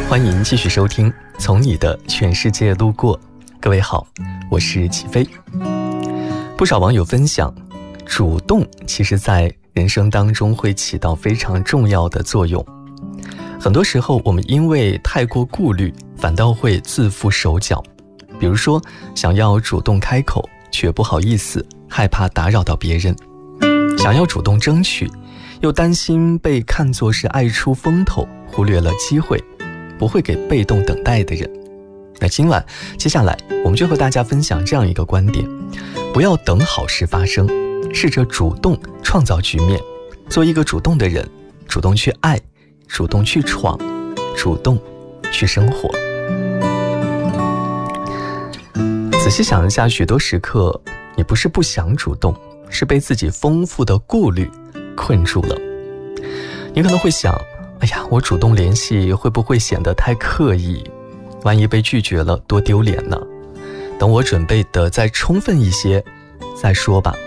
欢迎继续收听《从你的全世界路过》。各位好，我是齐飞。不少网友分享，主动其实在人生当中会起到非常重要的作用。很多时候我们因为太过顾虑，反倒会自缚手脚。比如说想要主动开口，却不好意思，害怕打扰到别人；想要主动争取，又担心被看作是爱出风头，忽略了机会，不会给被动等待的人。那接下来我们就和大家分享这样一个观点：不要等好事发生，试着主动创造局面，做一个主动的人，主动去爱，主动去闯，主动去生活。仔细想一下，许多时刻你不是不想主动，是被自己丰富的顾虑困住了。你可能会想，哎呀，我主动联系会不会显得太刻意？万一被拒绝了，多丢脸呢？等我准备的再充分一些再说吧。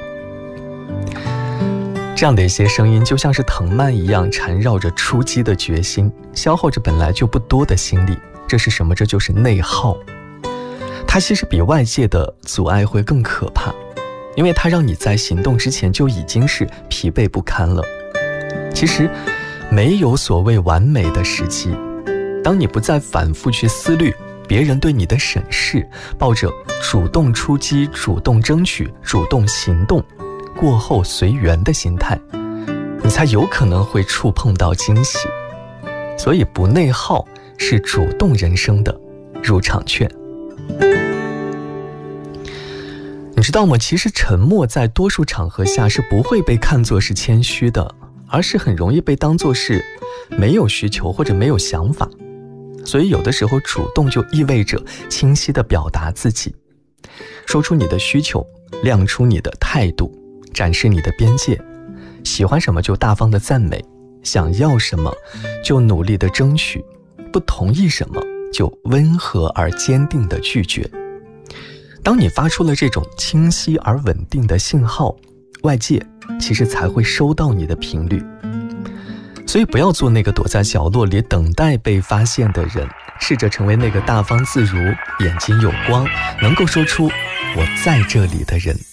这样的一些声音就像是藤蔓一样缠绕着出击的决心，消耗着本来就不多的心力。这是什么？这就是内耗。它其实比外界的阻碍会更可怕，因为它让你在行动之前就已经是疲惫不堪了。其实没有所谓完美的时机，当你不再反复去思虑别人对你的审视，抱着主动出击、主动争取、主动行动，过后随缘的心态，你才有可能会触碰到惊喜。所以不内耗是主动人生的入场券。你知道吗？其实沉默在多数场合下是不会被看作是谦虚的，而是很容易被当作是没有需求或者没有想法。所以有的时候主动就意味着清晰地表达自己，说出你的需求，亮出你的态度，展示你的边界，喜欢什么就大方地赞美，想要什么就努力地争取，不同意什么就温和而坚定地拒绝。当你发出了这种清晰而稳定的信号，外界其实才会收到你的频率。所以不要做那个躲在角落里等待被发现的人，试着成为那个大方自如、眼睛有光，能够说出我在这里的人。